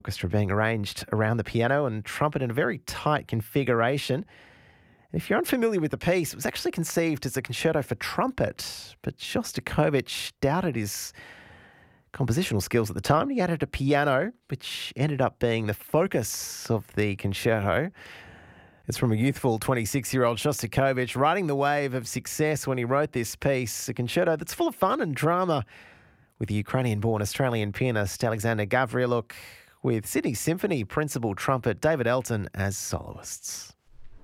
Orchestra being arranged around the piano and trumpet in a very tight configuration. If you're unfamiliar with the piece, it was actually conceived as a concerto for trumpet, but Shostakovich doubted his compositional skills at the time. He added a piano, which ended up being the focus of the concerto. It's from a youthful 26-year-old Shostakovich riding the wave of success when he wrote this piece, a concerto that's full of fun and drama, with the Ukrainian-born Australian pianist Alexander Gavriluk, with Sydney Symphony principal trumpet David Elton as soloists.